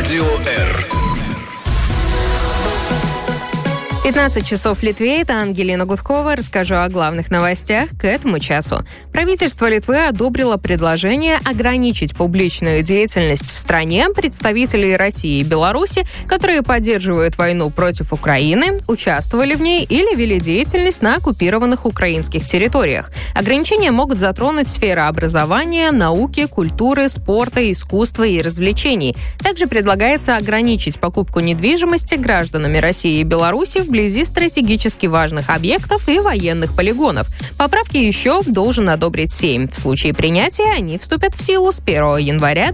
Радио Р. 15 часов в Литве. Это Ангелина Гудкова. Расскажу о главных новостях к этому часу. Правительство Литвы одобрило предложение ограничить публичную деятельность в стране представителей России и Беларуси, которые поддерживают войну против Украины, участвовали в ней или вели деятельность на оккупированных украинских территориях. Ограничения могут затронуть сферы образования, науки, культуры, спорта, искусства и развлечений. Также предлагается ограничить покупку недвижимости гражданами России и Беларуси вблизи стратегически важных объектов и военных полигонов. Поправки еще должен одобрить Сейм. В случае принятия они вступят в силу с 1 января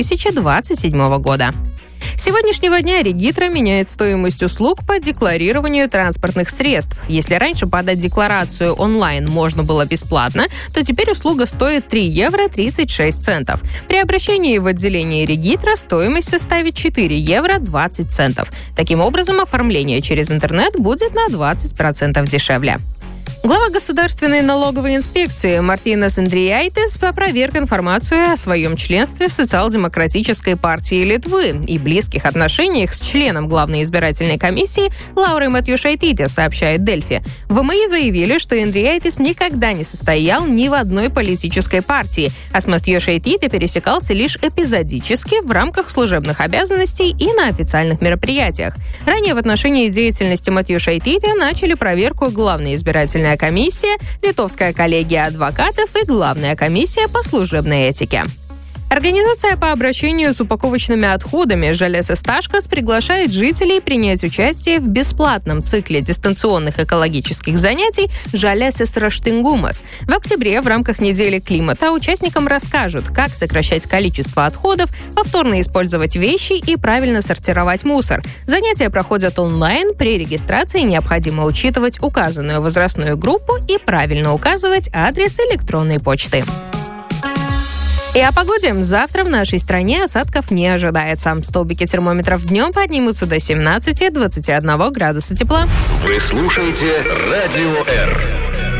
2027 года. С сегодняшнего дня Регитра меняет стоимость услуг по декларированию транспортных средств. Если раньше подать декларацию онлайн можно было бесплатно, то теперь услуга стоит 3 евро 36 центов. При обращении в отделение Регитра стоимость составит 4 евро 20 центов. Таким образом, оформление через интернет будет на 20% дешевле. Глава Государственной налоговой инспекции Мартинес Индриайтис опроверг информацию о своем членстве в Социал-демократической партии Литвы и близких отношениях с членом Главной избирательной комиссии Лаурой Матьюшайтите, сообщает Дельфи. ВМИ заявили, что Индриайтис никогда не состоял ни в одной политической партии, а с Матьюшайтите пересекался лишь эпизодически в рамках служебных обязанностей и на официальных мероприятиях. Ранее в отношении деятельности Матьюшайтите начали проверку Главной избирательной комиссия, Литовская коллегия адвокатов и Главная комиссия по служебной этике. Организация по обращению с упаковочными отходами «Žaliasis taškas» приглашает жителей принять участие в бесплатном цикле дистанционных экологических занятий «Žaliasis raštingumas». В октябре в рамках недели климата участникам расскажут, как сокращать количество отходов, повторно использовать вещи и правильно сортировать мусор. Занятия проходят онлайн. При регистрации необходимо учитывать указанную возрастную группу и правильно указывать адрес электронной почты. И о погоде. Завтра в нашей стране осадков не ожидается. Столбики термометров днем поднимутся до 17-21 градуса тепла. Вы слушаете Радио Р.